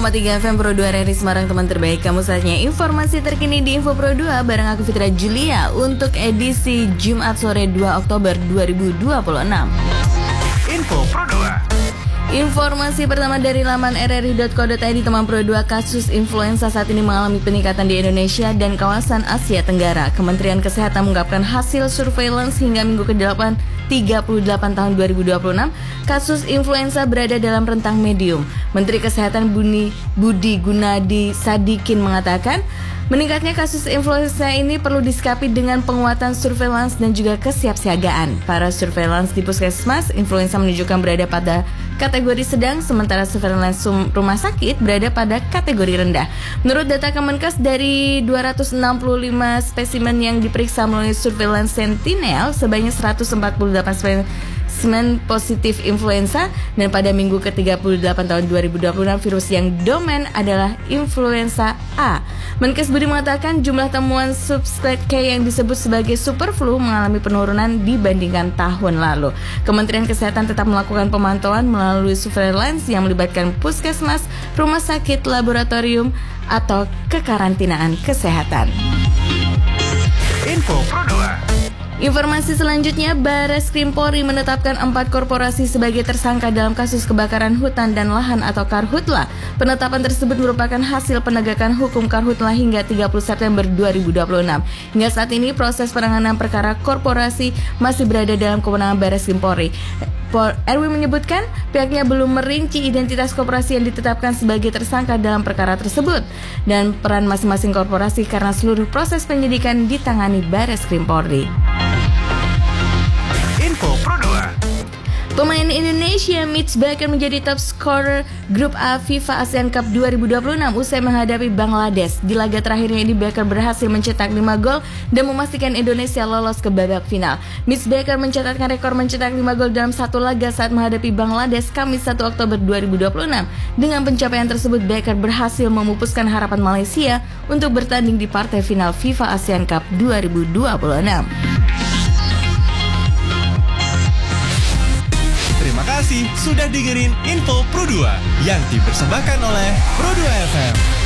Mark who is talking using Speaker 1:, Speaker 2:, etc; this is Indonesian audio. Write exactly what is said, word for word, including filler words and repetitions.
Speaker 1: koma tiga F M Pro dua R R I Semarang, teman terbaik kamu. Saatnya informasi terkini di Info Pro dua bareng aku Fitra Julia untuk edisi Jumat sore dua Oktober dua ribu dua puluh enam.
Speaker 2: Info Pro dua.
Speaker 1: Informasi pertama dari laman r r i dot co dot i d, teman Pro dua, kasus influenza saat ini mengalami peningkatan di Indonesia dan kawasan Asia Tenggara. Kementerian Kesehatan mengungkapkan hasil surveillance hingga minggu ke-delapan tiga puluh delapan tahun dua ribu dua puluh enam, kasus influenza berada dalam rentang medium. Menteri Kesehatan Buni, Budi Gunadi Sadikin mengatakan, meningkatnya kasus influenza ini perlu disikapi dengan penguatan surveillance dan juga kesiapsiagaan. Para surveillance di puskesmas influenza menunjukkan berada pada kategori sedang, sementara surveillance rumah sakit berada pada kategori rendah. Menurut data Kemenkes, dari dua ratus enam puluh lima spesimen yang diperiksa melalui surveillance sentinel, sebanyak seratus empat puluh delapan spesimen positif influenza, dan pada minggu ke tiga puluh delapan tahun dua ribu dua puluh enam virus yang domen adalah influenza A. Menkes Budi mengatakan jumlah temuan subsclade K yang disebut sebagai superflu mengalami penurunan dibandingkan tahun lalu. Kementerian Kesehatan tetap melakukan pemantauan melalui surveillance yang melibatkan puskesmas, rumah sakit, laboratorium, atau kekarantinaan kesehatan.
Speaker 2: Info Pro dua.
Speaker 1: Informasi selanjutnya, Bareskrim Polri menetapkan empat korporasi sebagai tersangka dalam kasus kebakaran hutan dan lahan atau Karhutla. Penetapan tersebut merupakan hasil penegakan hukum Karhutla hingga tiga puluh September dua ribu dua puluh enam. Hingga saat ini proses penanganan perkara korporasi masih berada dalam kewenangan Bareskrim Polri. R W menyebutkan pihaknya belum merinci identitas korporasi yang ditetapkan sebagai tersangka dalam perkara tersebut dan peran masing-masing korporasi karena seluruh proses penyidikan ditangani Bareskrim Polri.
Speaker 2: Info Pro dua.
Speaker 1: Pemain Indonesia Mitch Baker menjadi top scorer Grup A FIFA ASEAN Cup dua ribu dua puluh enam usai menghadapi Bangladesh. Di laga terakhirnya ini Baker berhasil mencetak lima gol dan memastikan Indonesia lolos ke babak final. Mitch Baker mencatatkan rekor mencetak lima gol dalam satu laga saat menghadapi Bangladesh Kamis satu Oktober dua ribu dua puluh enam. Dengan pencapaian tersebut, Baker berhasil memupuskan harapan Malaysia untuk bertanding di partai final FIFA ASEAN Cup dua ribu dua puluh enam.
Speaker 2: Terima kasih sudah dengerin Info Pro dua yang dipersembahkan oleh Pro dua F M.